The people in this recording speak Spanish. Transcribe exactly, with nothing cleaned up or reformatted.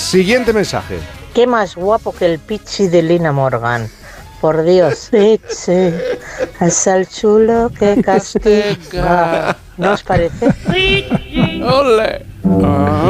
Siguiente mensaje. Qué más guapo que el Pichi de Lina Morgan. Por Dios, Pichi, es el chulo que castiga. ¿No os parece? ¡Ole! Ah.